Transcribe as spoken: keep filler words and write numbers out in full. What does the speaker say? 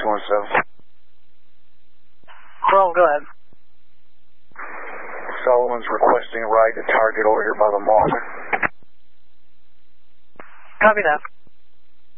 one seven. Chrome, go ahead. Sullivan's requesting a ride to target over here by the mall. Copy that.